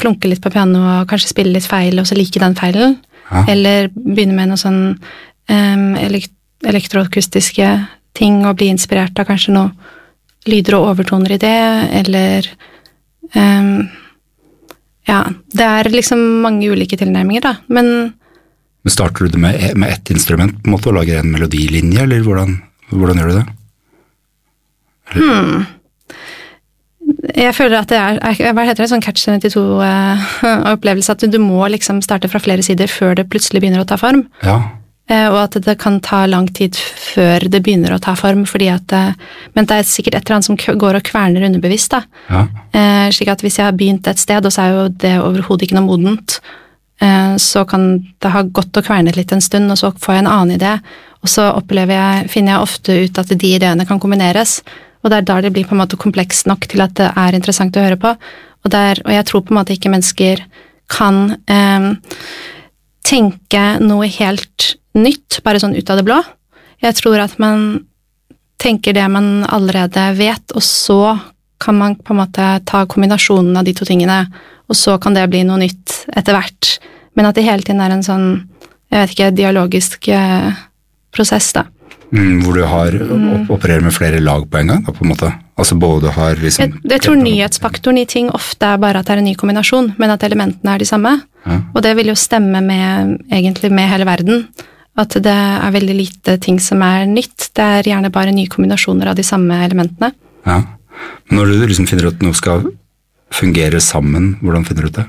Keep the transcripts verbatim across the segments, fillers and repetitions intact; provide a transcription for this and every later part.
klunke litt på piano og kanskje spille litt feil, og så like den feilen. Ja. Eller begynne med noe sånn um, elekt- elektroakustiske ting, og bli inspirert av kanskje noe lyder og overtoner i det, eller um, ja, det er liksom mange ulike tilnærminger da, men Men starter du det med, med ett instrument, på en måte, og lager en melodilinje, eller hvordan, hvordan gjør du det? Hmm. Jeg føler at det er, hva heter det, sånn catch tjueto-opplevelse, at du må liksom starte fra flere sider før det plutselig begynner å ta form. Ja. Og at det kan ta lang tid før det begynner å ta form, fordi at, men det er sikkert et eller annet som går og kverner underbevisst da. Ja. Slik at hvis jeg har begynt et sted, og så er jo det overhodet ikke noe modent, så kan det ha gått og kvernet litt en stund, og så får jeg en annen idé, og så opplever jeg, finner jeg ofte ut at de ideene kan kombineres, og det er da det blir på en måte komplekst nok til at det er interessant å høre på, og, der, og jeg tror på en måte ikke mennesker kan eh, tenke noe helt nytt, bare sånn ut av det blå. Jeg tror at man tenker det man allerede vet, og så kan man på en måte ta kombinasjonen av de to tingene, og så kan det bli noe nytt etter hvert. Men at det hele tiden er en sånn, jeg vet ikke, dialogisk eh, prosess da. Mm, hvor du har mm. opererer med flere lag på en gang, da, på en måte. Altså både har liksom... Jeg, jeg tror nyhetsfaktoren i ting ofte er bare at det er en ny kombinasjon, men at elementene er de samme. Ja. Og det vil jo stemme med, egentlig med hele verden. At det er veldig lite ting som er nytt. Det er gjerne bare nye kombinasjoner av de samme elementene. Ja. Men når du liksom finner at noe skal fungere sammen, hvordan finner du det?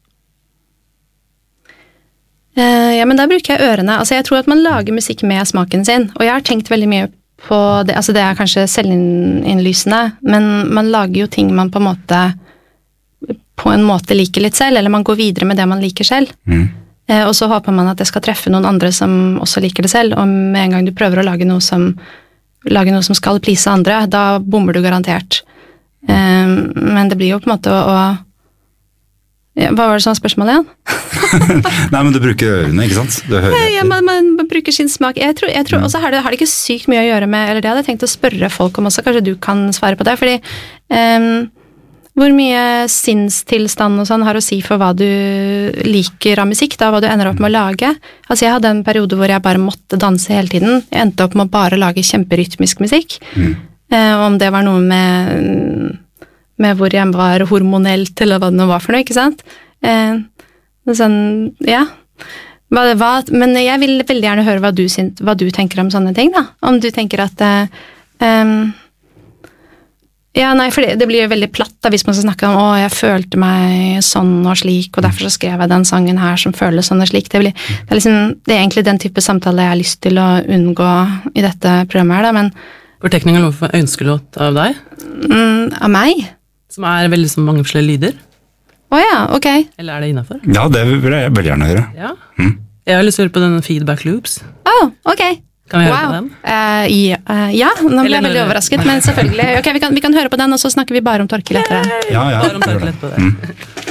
Uh, ja, men da bruker jeg ørene. Altså, jeg tror at man lager musikk med smaken sin, og jeg har tenkt veldig mye på det, altså det er kanskje selvinnlysende, men man lager jo ting man på en måte på en måte liker litt selv, eller man går videre med det man liker selv. Mm. Uh, og så håper man at det skal treffe noen andre som også liker det selv, og med en gang du prøver å lage noe som, lage noe som skal please andre, da bommer du garantert. Um, men det blir jo på en måte å, å ja, hva var det sånn spørsmål igjen? Nei, men du bruker ørene, ikke sant? Du hører ja, man, man bruker sin smak. Jeg tror, jeg tror, mm. også har det, har det ikke sykt mye å gjøre med, eller det hadde jeg tenkt å spørre folk om også, kanskje du kan svare på det, fordi um, hvor mye sinnstilstand og sånn har å si for hva du liker av musikk, da, hva du ender opp med å lage. Altså jeg hadde en periode hvor jeg bare måtte danse hele tiden. Jeg endte opp med å bare lage kjemperytmisk musikk. Mm. Eh, om det var noe med, med hvor jeg var hormonelt, eller hva det nå var for noe, ikke sant? Eh, sånn, ja. Hva, hva, men jeg vil veldig gjerne høre hva du, hva du tenker om sånne ting, da. Om du tenker at eh, um, ja, nei, for det, det blir jo veldig platt da, hvis man skal snakke om, å, jeg følte meg sånn og slik, og derfor så skrev jeg den sangen her som føles sånn og slik. Det, blir, det, er liksom, det er egentlig den type samtale jeg har lyst til å unngå i dette programmet her, da, men Fortekning er noe for ønskelåt av deg? Mm, av meg? Som er veldig så mange forskjellige lyder? Åja, ok. Eller er det innenfor? Ja, det vil jeg veldig gjerne høre. Ja. Mm. Jeg har lyst til å høre på denne Feedback Loops. Oh, ok. Kan vi høre wow. på den? Uh, ja, uh, ja, nå ble jeg veldig overrasket, men selvfølgelig. Ok, vi kan, vi kan høre på den, og så snakker vi bare om Torkild etter det. Ja, ja. Bare om Torkild etter det. Mm.